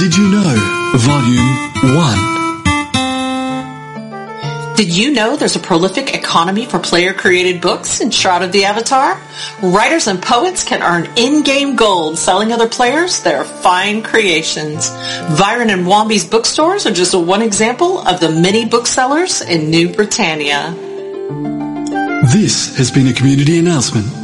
Did You Know? Volume 1. Did you know there's a prolific economy for player-created books in Shroud of the Avatar? Writers and poets can earn in-game gold selling other players their fine creations. Viren and Wombi's bookstores are just one example of the many booksellers in New Britannia. This has been a community announcement